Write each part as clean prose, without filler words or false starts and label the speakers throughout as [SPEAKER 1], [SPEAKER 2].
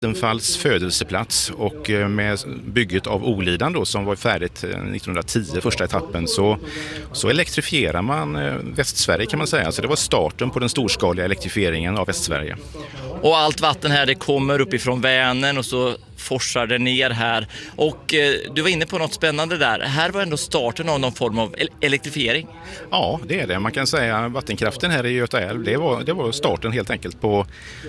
[SPEAKER 1] Vattenfalls födelseplats, och med bygget av Olidan då, som var färdigt 1910, första etappen, så elektrifierar man Västsverige kan man säga. Så det var starten på den storskaliga elektrifieringen av Västsverige.
[SPEAKER 2] Och allt vatten här det kommer uppifrån Vänern och så forsar det ner här. Och du var inne på något spännande där. Här var ändå starten av någon form av elektrifiering.
[SPEAKER 1] Ja, det är det. Man kan säga vattenkraften här i Göta älv, det var starten helt enkelt på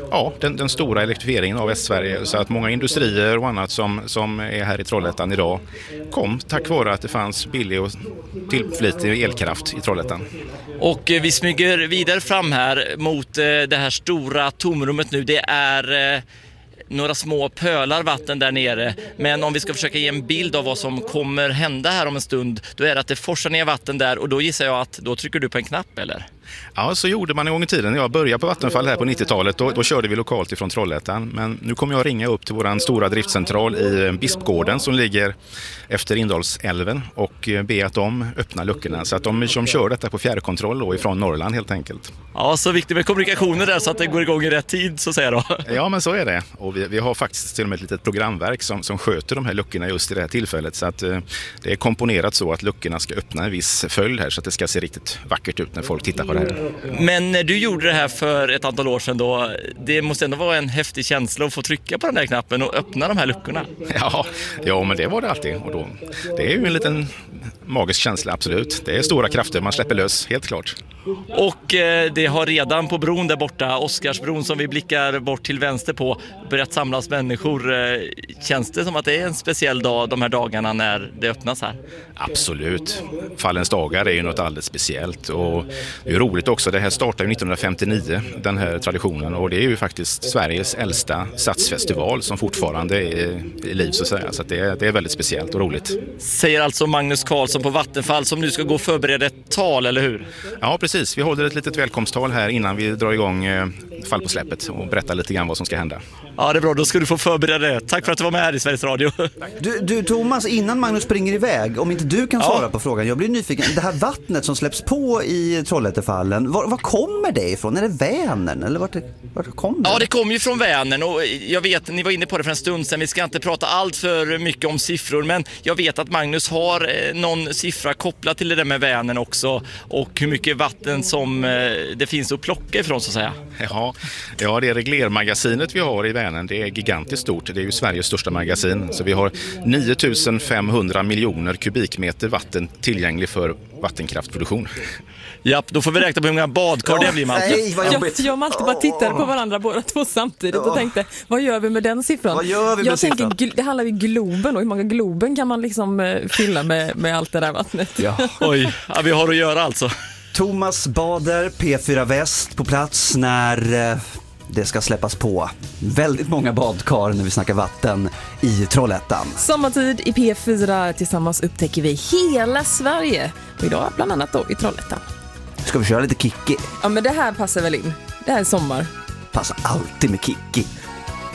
[SPEAKER 1] den stora elektrifieringen av Västsverige. Så att många industrier och annat som är här i Trollhättan idag kom tack vare att det fanns billig och tillförlitlig elkraft i Trollhättan.
[SPEAKER 2] Och vi smyger vidare fram här mot det här stora tomrummet nu. Det är några små pölar vatten där nere. Men om vi ska försöka ge en bild av vad som kommer hända här om en stund, då är det att det forsar ner vatten där, och då gissar jag att då trycker du på en knapp, eller?
[SPEAKER 1] Ja, så gjorde man en gång i tiden. Jag började på Vattenfall här på 90-talet. Då körde vi lokalt ifrån Trollhättan. Men nu kommer jag ringa upp till vår stora driftcentral i Bispgården som ligger efter Indalsälven och be att de öppnar luckorna. Så att de som kör detta på fjärrkontroll då ifrån Norrland helt enkelt.
[SPEAKER 2] Ja, så viktigt med kommunikationer där så att det går igång i rätt tid, så säger då.
[SPEAKER 1] Ja, men så är det. Och vi har faktiskt till och med ett litet programverk som sköter de här luckorna just i det här tillfället. Så att det är komponerat så att luckorna ska öppna en viss följd här så att det ska se riktigt vackert ut när folk tittar på det här.
[SPEAKER 2] Men när du gjorde det här för ett antal år sedan då, det måste ändå vara en häftig känsla att få trycka på den där knappen och öppna de här luckorna. Ja, men det var det alltid. Och då, det är ju en liten magisk känsla, absolut. Det är stora krafter, man släpper lös, helt klart. Och det har redan på bron där borta, Oscarsbron som vi blickar bort till vänster på, börjat samlas människor. Känns det som att det är en speciell dag de här dagarna när det öppnas här?
[SPEAKER 1] Absolut. Fallens dagar är ju något alldeles speciellt, och det är roligt också. Det här startade 1959, den här traditionen, och det är ju faktiskt Sveriges äldsta satsfestival som fortfarande är i liv så att säga. Så att det är väldigt speciellt och roligt.
[SPEAKER 2] Säger alltså Magnus Karlsson på Vattenfall som nu ska gå och förbereda ett tal, eller hur?
[SPEAKER 1] Ja, precis. Vi håller ett litet välkomsttal här innan vi drar igång Fall på släppet och berättar lite grann vad som ska hända.
[SPEAKER 2] Ja, det är bra. Då ska du få förbereda det. Tack för att du var med här i Sveriges Radio.
[SPEAKER 3] Du Thomas, innan Magnus springer iväg, om inte du kan svara på frågan, jag blir nyfiken. Det här vattnet som släpps på i Trollhättefallen, var kommer det ifrån? Är det Vänern? Eller vart kommer det?
[SPEAKER 2] Ja, det kommer ju från Vänern, och jag vet, ni var inne på det för en stund sedan, vi ska inte prata allt för mycket om siffror, men jag vet att Magnus har någon siffra kopplad till det där med Vänern också, och hur mycket vatten som det finns att plocka ifrån så att säga.
[SPEAKER 1] Ja, det reglermagasinet vi har i Vänern, det är gigantiskt stort. Det är ju Sveriges största magasin. Så vi har 9500 miljoner kubikmeter vatten tillgänglig för vattenkraftproduktion.
[SPEAKER 2] Ja, då får vi räkna på hur många badkar det blir, Malte.
[SPEAKER 4] Jag och Malte bara tittade på varandra båda två samtidigt och tänkte, vad gör vi med den siffran? Jag tänker, det handlar ju om Globen, och hur många Globen kan man liksom fylla med allt det där vattnet?
[SPEAKER 2] Ja. Oj, vi har att göra alltså.
[SPEAKER 3] Thomas Bader, P4 Väst på plats när det ska släppas på väldigt många badkar när vi snackar vatten i Trollhättan.
[SPEAKER 4] Sommartid i P4, tillsammans upptäcker vi hela Sverige. Och idag bland annat då i Trollhättan.
[SPEAKER 3] Ska vi köra lite Kikki?
[SPEAKER 4] Ja, men det här passar väl in. Det här är sommar.
[SPEAKER 3] Passar alltid med Kikki.